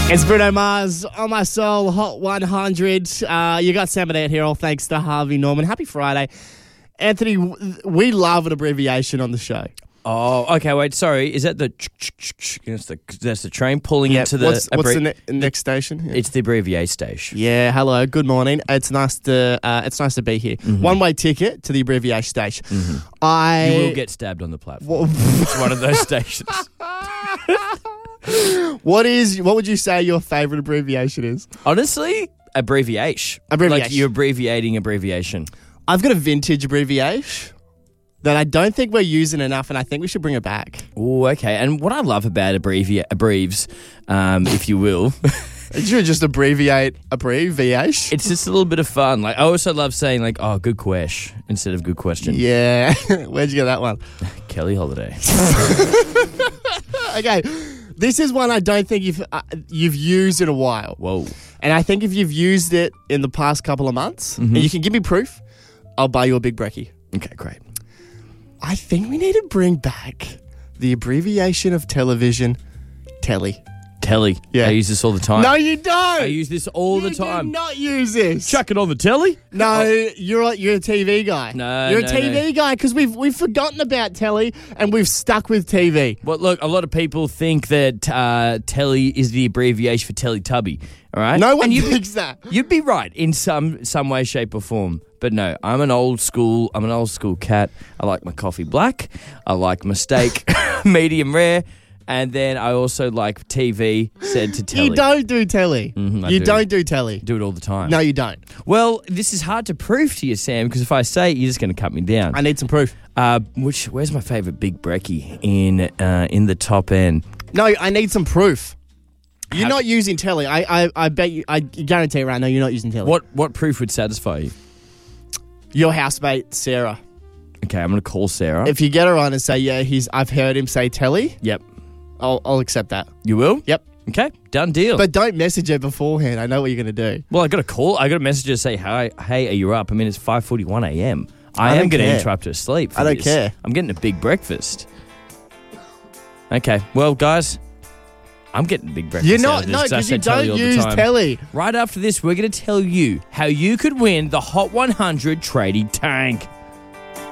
It's Bruno Mars on my soul, Hot 100. You got Sam and Ant here, all thanks to Harvey Norman. Happy Friday. Anthony, we love an abbreviation on the show. Oh, okay, wait, sorry. Is that the... That's the train pulling into the... What's the next station? Yeah. It's the abbreviation station. Yeah, hello, good morning. It's nice to be here. Mm-hmm. One-way ticket to the abbreviation station. Mm-hmm. You will get stabbed on the platform. It's one of those stations. What would you say your favourite abbreviation is? Honestly, abbreviation. Like you're abbreviating abbreviation. I've got a vintage abbreviation that I don't think we're using enough, and I think we should bring it back. Oh, okay. And what I love about abbreves, if you will... You should just abbreviation. It's just a little bit of fun. Like I also love saying like, oh, good question instead of good question. Yeah. Where'd you get that one? Kelly Holiday. Okay. This is one I don't think you've used in a while. Whoa. And I think if you've used it in the past couple of months, and you can give me proof, I'll buy you a big brekkie. Okay, great. I think we need to bring back the abbreviation of television, telly. Telly. Yeah. I use this all the time. No, you don't. I use this all the time. You do not use this. Chuck it on the telly? No, you're a TV guy. No, you're a TV guy because we've forgotten about telly and we've stuck with TV. Well, look, a lot of people think that telly is the abbreviation for Teletubby. All right. No one thinks that. You'd be right in some way, shape, or form. But no, I'm an old school cat. I like my coffee black. I like my steak medium rare. And then I also like TV said to telly. You don't do telly. You don't do telly. Do it all the time. No, you don't. Well, this is hard to prove to you, Sam, because if I say it, you're just going to cut me down. I need some proof. Where's my favourite big brekkie in the top end? No, I need some proof. You're not using telly. I bet you. I guarantee right now you're not using telly. What proof would satisfy you? Your housemate Sarah. Okay, I'm going to call Sarah. If you get her on and say, yeah, I've heard him say telly. Yep. I'll accept that. You will? Yep. Okay, done deal. But don't message her beforehand. I know what you're going to do. Well, I got a call. I got a message to say, hey, are you up? I mean, it's 5:41 a.m. I am going to interrupt her sleep for I don't this. care. I'm getting a big breakfast. Okay, well, guys, I'm getting a big breakfast. You're not, no, because you don't use telly. Right after this, we're going to tell you how you could win the Hot 100 Tradie Tank.